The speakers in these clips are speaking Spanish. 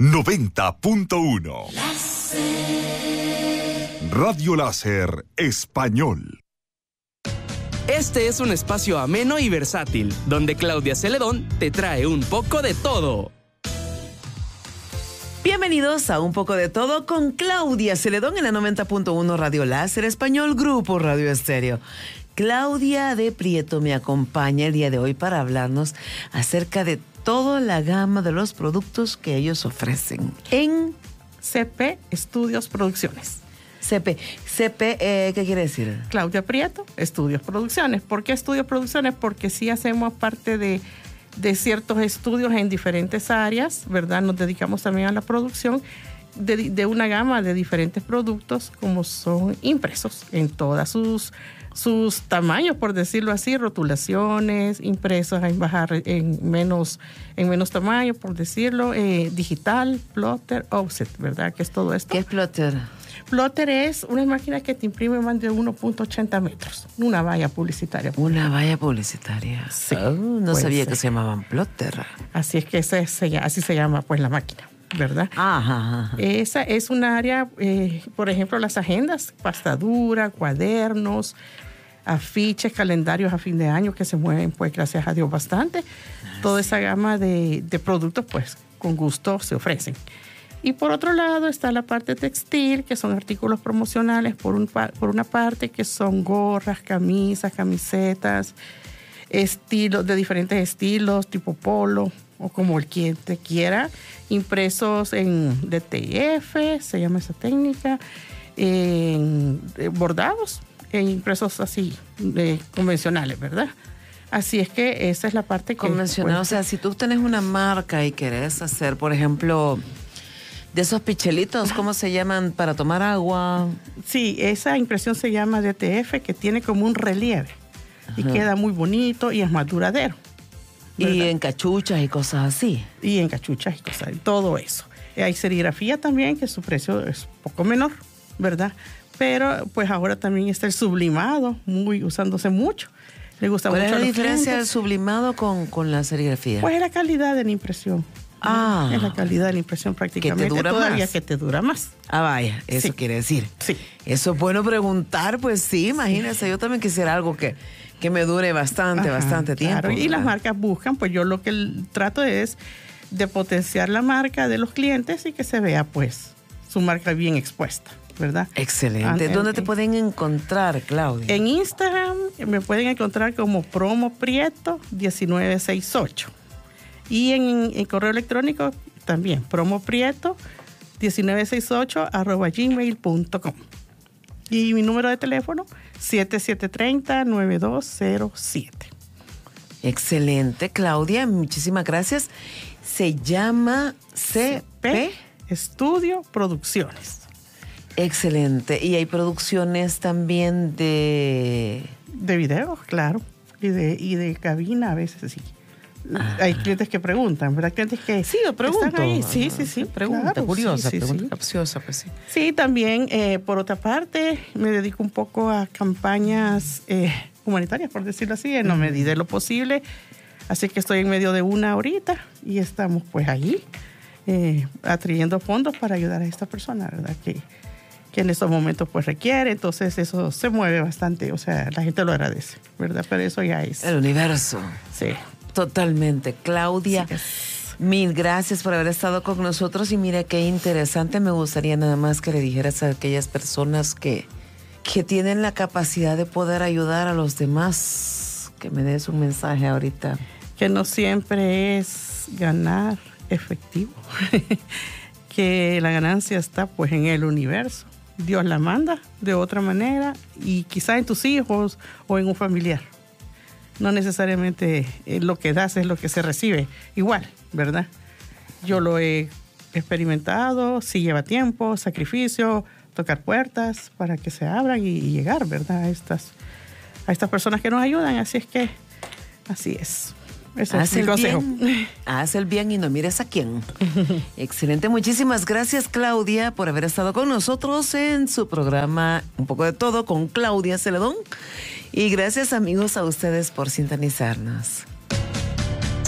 90.1. Radio Láser Español. Este es un espacio ameno y versátil, donde Claudia Celedón te trae un poco de todo. Bienvenidos a Un Poco de Todo con Claudia Celedón en la 90.1 Radio Láser Español, Grupo Radio Estéreo. Claudia de Prieto me acompaña el día de hoy para hablarnos acerca de toda la gama de los productos que ellos ofrecen en CP Estudios Producciones. CP, ¿qué quiere decir? Claudia Prieto, Estudios Producciones. ¿Por qué Estudios Producciones? Porque sí hacemos parte de ciertos estudios en diferentes áreas, ¿verdad? Nos dedicamos también a la producción de una gama de diferentes productos, como son impresos en todas sus tamaños, por decirlo así, rotulaciones, impresos en menos tamaño, por decirlo, digital, plotter, offset, ¿verdad? Que es todo esto. ¿Qué es plotter? Plotter es una máquina que te imprime más de 1.80 metros, una valla publicitaria. Una valla publicitaria. Sí. No sabía que se llamaban plotter. Así es que así se llama pues la máquina, ¿verdad? Ajá. Esa es un área, por ejemplo, las agendas, pasta dura, cuadernos, afiches, calendarios a fin de año que se mueven, pues gracias a Dios bastante. Toda esa gama de productos, pues con gusto se ofrecen. Y por otro lado está la parte textil, que son artículos promocionales por una parte, que son gorras, camisas, camisetas, estilos de diferentes estilos, tipo polo o como el cliente quiera, impresos en DTF, se llama esa técnica, en bordados, en impresos así, convencionales, ¿verdad? Así es que esa es la parte convencional. Pues, o sea, si tú tienes una marca y querés hacer, por ejemplo, de esos pichelitos, ¿cómo se llaman? Para tomar agua. Sí, esa impresión se llama DTF, que tiene como un relieve. Ajá. Y queda muy bonito y es más duradero, ¿verdad? Y en cachuchas y cosas así. Y en cachuchas y cosas, todo eso. Hay serigrafía también, que su precio es poco menor, ¿verdad? Pero pues ahora también está el sublimado, usándose mucho. Le gusta mucho. ¿Cuál es la diferencia del sublimado con la serigrafía? Pues es la calidad de la impresión. Es la calidad de la impresión prácticamente. Que te dura todavía más. Que te dura más. Vaya, eso quiere decir. Sí. Eso es bueno preguntar, pues sí, imagínese, yo también quisiera algo que me dure bastante tiempo. Claro. Y las marcas buscan, pues yo lo que trato es de potenciar la marca de los clientes y que se vea pues su marca bien expuesta, ¿verdad? Excelente. ¿Dónde te pueden encontrar, Claudia? En Instagram me pueden encontrar como Promo Prieto 1968. Y en correo electrónico también, promoprieto1968@gmail.com. Y mi número de teléfono, 7730-9207. Excelente, Claudia, muchísimas gracias. Se llama CP Estudio Producciones. Excelente. Y hay producciones también de videos, claro. Y de cabina a veces, sí. Hay clientes que preguntan, ¿verdad? Clientes que sí, yo pregunto. Están ahí. Sí. Pregunta claro, curiosa, sí, pregunta capciosa, pues sí. Sí, también, por otra parte, me dedico un poco a campañas humanitarias, por decirlo así, en la medida de lo posible. Así que estoy en medio de una ahorita y estamos pues ahí atrayendo fondos para ayudar a esta persona, ¿verdad? Que en estos momentos pues requiere. Entonces eso se mueve bastante, o sea, la gente lo agradece, ¿verdad? Pero eso ya es el universo. Sí. Totalmente. Claudia, mil gracias por haber estado con nosotros y mira qué interesante. Me gustaría nada más que le dijeras a aquellas personas que tienen la capacidad de poder ayudar a los demás, que me des un mensaje ahorita. Que no siempre es ganar efectivo, que la ganancia está pues en el universo. Dios la manda de otra manera y quizá en tus hijos o en un familiar. No necesariamente lo que das es lo que se recibe igual, ¿verdad? Yo lo he experimentado, sí lleva tiempo, sacrificio, tocar puertas para que se abran y llegar, ¿verdad? A estas personas que nos ayudan. Así es que, así es. Ese es mi consejo. Haz el bien y no mires a quién. Excelente. Muchísimas gracias, Claudia, por haber estado con nosotros en su programa Un Poco de Todo con Claudia Celedón. Y gracias, amigos, a ustedes por sintonizarnos.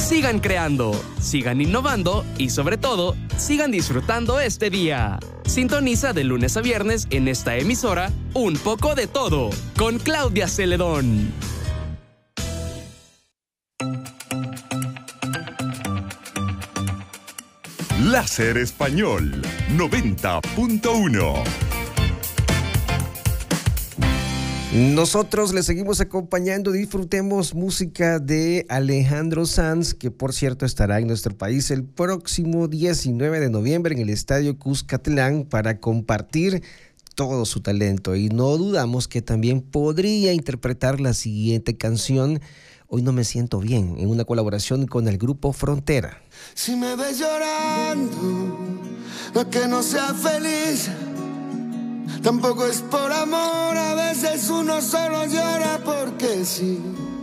Sigan creando, sigan innovando y sobre todo, sigan disfrutando este día. Sintoniza de lunes a viernes en esta emisora Un poco de todo con Claudia Celedón. Láser Español 90.1. Nosotros le seguimos acompañando. Disfrutemos música de Alejandro Sanz, que por cierto estará en nuestro país el próximo 19 de noviembre en el Estadio Cuscatlán para compartir todo su talento. Y no dudamos que también podría interpretar la siguiente canción, Hoy no me siento bien, en una colaboración con el grupo Frontera. Si me ves llorando, no es que no sea feliz, tampoco es por amor, a veces uno solo llora porque sí.